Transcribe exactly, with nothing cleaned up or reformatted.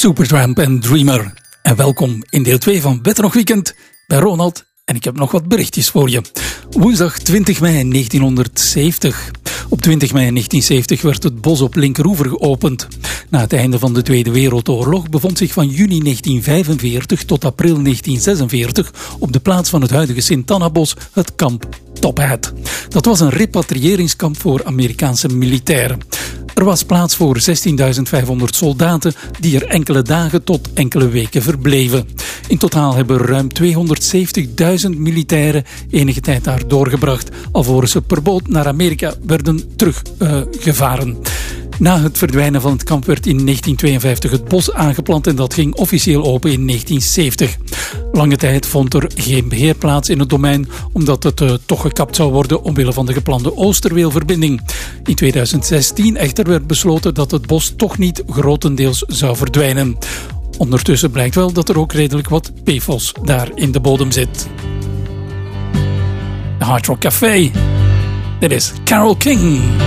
Supertramp en Dreamer. En welkom in deel twee van Beter nog Weekend bij Ronald. En ik heb nog wat berichtjes voor je. Woensdag twintig mei negentienhonderdzeventig. Op twintig mei negentienzeventig werd het bos op Linkeroever geopend. Na het einde van de Tweede Wereldoorlog bevond zich van juni negentienvijfenveertig tot april negentienzesenveertig op de plaats van het huidige Sint-Anna-bos het kamp Top Hat. Dat was een repatriëringskamp voor Amerikaanse militairen. Er was plaats voor zestienduizend vijfhonderd soldaten die er enkele dagen tot enkele weken verbleven. In totaal hebben ruim tweehonderdzeventigduizend militairen enige tijd daar doorgebracht, alvorens ze per boot naar Amerika werden teruggevaren. Uh, Na het verdwijnen van het kamp werd in negentientweeënvijftig het bos aangeplant en dat ging officieel open in negentienzeventig. Lange tijd vond er geen beheer plaats in het domein, omdat het uh, toch gekapt zou worden omwille van de geplande Oosterweelverbinding. In tweeduizend zestien echter werd besloten dat het bos toch niet grotendeels zou verdwijnen. Ondertussen blijkt wel dat er ook redelijk wat P F O S daar in de bodem zit. Hard Rock Café. Dit is Carole King.